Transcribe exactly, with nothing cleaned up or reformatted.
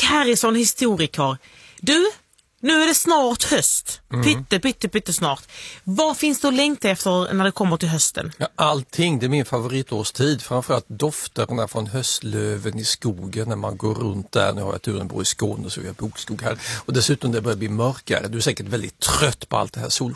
Harrison, historiker. Du, nu är det snart höst. Mm. Pytte, pytte, pytte snart. Vad finns det att längta efter när det kommer till hösten? Ja, allting, det är min favoritårstid. Framförallt dofterna från höstlöven i skogen när man går runt där. Nu har jag turen bor i Skåne så vi har bokskog här. Och dessutom det börjar bli mörkare. Du är säkert väldigt trött på allt det här sol